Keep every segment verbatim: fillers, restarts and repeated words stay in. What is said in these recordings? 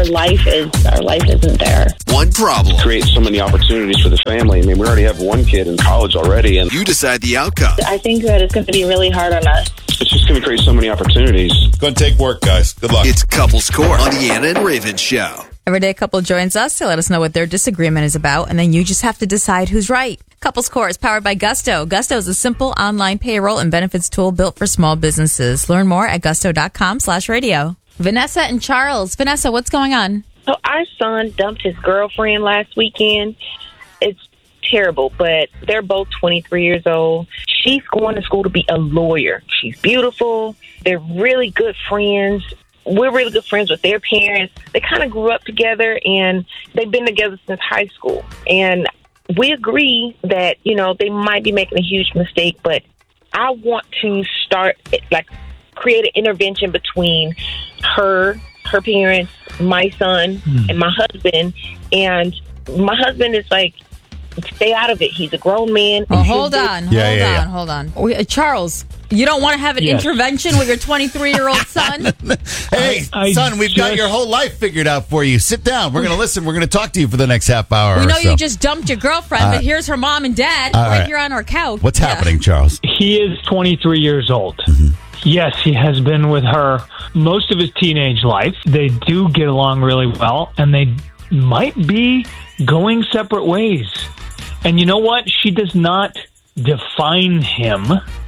life is our life isn't there. One problem creates so many opportunities for the family. I mean, we already have one kid in college already, and you decide the outcome. I think that it's going to be really hard on us. It's just going to create so many opportunities. Going to take work, guys. Good luck. It's Couples Court on the Anna and Raven Show. Everyday couple joins us to let us know what their disagreement is about, and then you just have to decide who's right. Couples Court is powered by Gusto. Gusto is a simple online payroll and benefits tool built for small businesses. Learn more at gusto.com slash radio. Vanessa and Charles. Vanessa, what's going on? So our son dumped his girlfriend last weekend. It's terrible, but they're both twenty-three years old. She's going to school to be a lawyer. She's beautiful. They're really good friends. We're really good friends with their parents. They kind of grew up together, and they've been together since high school. And we agree that, you know, they might be making a huge mistake, but I want to start, like, create an intervention between her, her parents, my son, mm. and my husband. And my husband is like, stay out of it. He's a grown man. Oh, hold on, hold yeah, yeah, on, yeah. hold on. We, uh, Charles, you don't want to have an Yes. intervention with your twenty-three-year-old son? Hey, I son, we've got just- your whole life figured out for you. Sit down. We're going to listen. We're going to talk to you for the next half hour We or know so. you just dumped your girlfriend, Uh, but here's her mom and dad all right right. here on our couch. What's Yeah. happening, Charles? He is twenty-three years old. Mm-hmm. Yes, he has been with her most of his teenage life. They do get along really well, and they might be going separate ways. And you know what? She does not define him.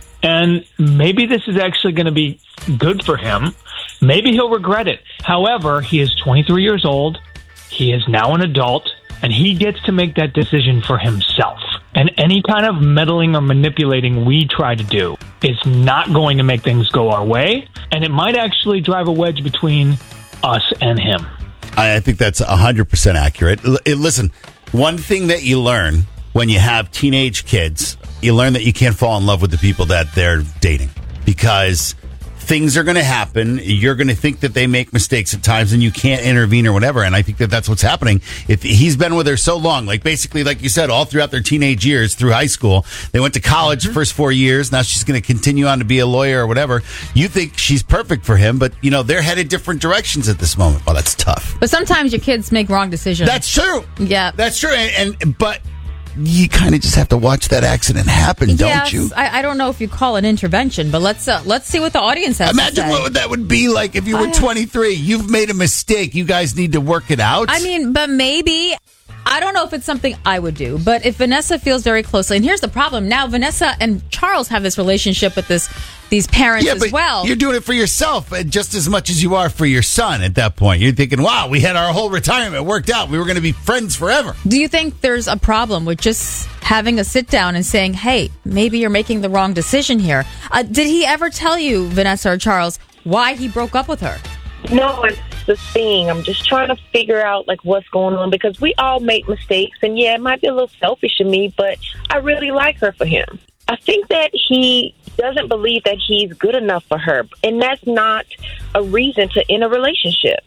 And maybe this is actually going to be good for him. Maybe he'll regret it. However, he is twenty-three years old. He is now an adult, and he gets to make that decision for himself. And any kind of meddling or manipulating we try to do is not going to make things go our way, and it might actually drive a wedge between us and him. I I think that's one hundred percent accurate. L- eh, Listen, one thing that you learn when you have teenage kids, you learn that you can't fall in love with the people that they're dating because things are going to happen. You're going to think that they make mistakes at times and you can't intervene or whatever. And I think that that's what's happening. If he's been with her so long, like basically, like you said, all throughout their teenage years through high school, they went to college the first four years. Now she's going to continue on to be a lawyer or whatever. You think she's perfect for him, but you know, they're headed different directions at this moment. Well, that's tough. But sometimes your kids make wrong decisions. That's true. Yeah. That's true. And, and but you kind of just have to watch that accident happen, don't yes, you? I, I don't know if you call it intervention, but let's uh, let's see what the audience has Imagine to say. what would that would be like if you were I- twenty-three. You've made a mistake. You guys need to work it out. I mean, but maybe, I don't know if it's something I would do, but if Vanessa feels very closely, and here's the problem, now Vanessa and Charles have this relationship with this these parents yeah, as but well. you're doing it for yourself uh, just as much as you are for your son at that point. You're thinking, wow, we had our whole retirement worked out. We were going to be friends forever. Do you think there's a problem with just having a sit down and saying, hey, maybe you're making the wrong decision here? Uh, did he ever tell you, Vanessa or Charles, why he broke up with her? No, it's the thing. I'm just trying to figure out, like, what's going on, because we all make mistakes. And, yeah, it might be a little selfish of me, but I really like her for him. I think that he doesn't believe that he's good enough for her, and that's not a reason to end a relationship.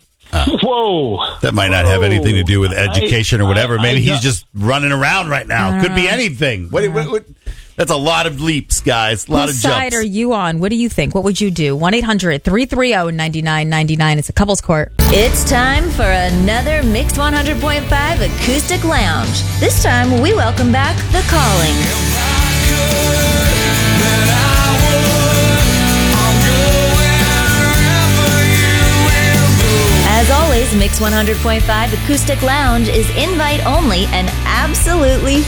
Whoa. That might not have anything to do with I- education or whatever. I- Maybe I he's know- just running around right now. Could be anything. What, what, what, that's a lot of leaps, guys. A lot Whose of jumps. side are you on? What do you think? What would you do? one eight hundred three three zero nine nine nine nine. It's a couples court. It's time for another Mixed one hundred point five Acoustic Lounge. This time, we welcome back The Calling. As always, Mix one hundred point five Acoustic Lounge is invite only and absolutely